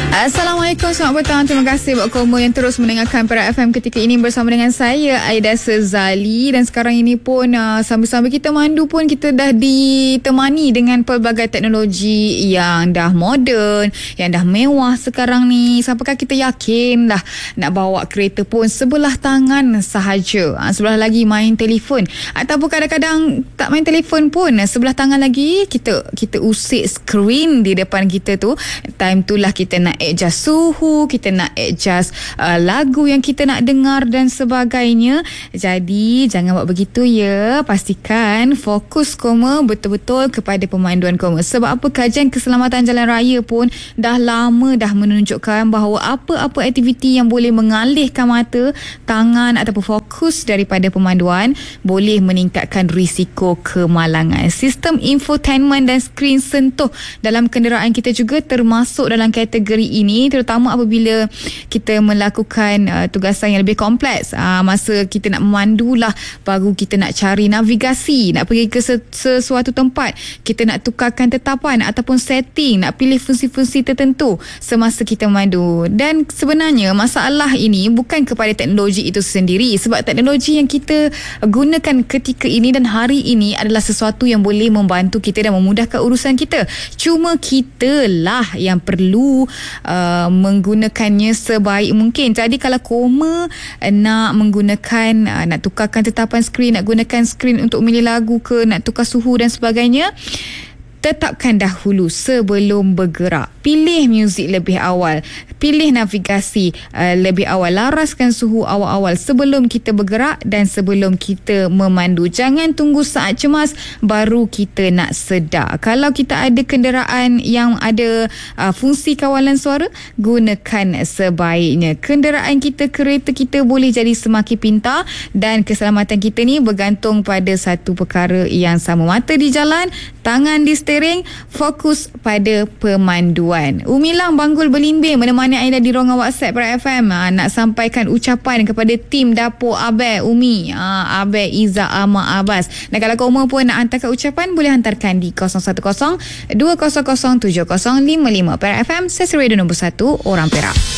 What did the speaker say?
Assalamualaikum, selamat petang. Terima kasih buat kamu yang terus mendengarkan Perak FM ketika ini bersama dengan saya, Aida Sezali. Dan sekarang ini pun sambil-sambil kita mandu pun kita dah ditemani dengan pelbagai teknologi yang dah moden, yang dah mewah sekarang ni. Sampaikan kita yakin dah nak bawa kereta pun sebelah tangan sahaja. Sebelah lagi main telefon. Ataupun kadang-kadang tak main telefon pun, sebelah tangan lagi kita usik skrin di depan kita tu. Time tu lah kita nak adjust suhu, kita nak adjust lagu yang kita nak dengar dan sebagainya. Jadi jangan buat begitu ya. Pastikan fokus koma betul-betul kepada pemanduan koma. Sebab apa, kajian keselamatan jalan raya pun dah lama dah menunjukkan bahawa apa-apa aktiviti yang boleh mengalihkan mata, tangan ataupun fokus daripada pemanduan boleh meningkatkan risiko kemalangan. Sistem infotainment dan skrin sentuh dalam kenderaan kita juga termasuk dalam kategori ini, terutama apabila kita melakukan tugasan yang lebih kompleks. Masa kita nak memandu lah, baru kita nak cari navigasi, nak pergi ke sesuatu tempat, kita nak tukarkan tetapan ataupun setting, nak pilih fungsi-fungsi tertentu semasa kita memandu. Dan sebenarnya masalah ini bukan kepada teknologi itu sendiri, sebab teknologi yang kita gunakan ketika ini dan hari ini adalah sesuatu yang boleh membantu kita dan memudahkan urusan kita. Cuma kita lah yang perlu menggunakannya sebaik mungkin. Jadi kalau koma nak menggunakan, nak tukarkan tetapan skrin, nak gunakan skrin untuk memilih lagu ke, nak tukar suhu dan sebagainya, tetapkan dahulu sebelum bergerak. Pilih muzik lebih awal, pilih navigasi lebih awal, laraskan suhu awal-awal sebelum kita bergerak dan sebelum kita memandu. Jangan tunggu saat cemas baru kita nak sedar. Kalau kita ada kenderaan yang ada fungsi kawalan suara, gunakan sebaiknya. Kenderaan kita, kereta kita boleh jadi semakin pintar dan keselamatan kita ni bergantung pada satu perkara yang sama. Mata di jalan, tangan di steering, fokus pada pemanduan. Umilang Banggul Belimbing menemani Aida di ruangan WhatsApp Perak FM. Nak sampaikan ucapan kepada tim Dapur Abel Umi, Abel Izzah Ahmad Abbas. Dan kalau kamu pun nak hantarkan ucapan, boleh hantarkan di 010-200-7055. Perak FM, sesi radio nombor 1 orang Perak.